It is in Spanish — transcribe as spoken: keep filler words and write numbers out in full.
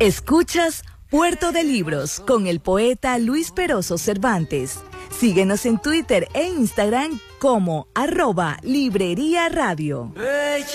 Escuchas Puerto de Libros con el poeta Luis Peroso Cervantes. Síguenos en Twitter e Instagram como arroba Librería Radio.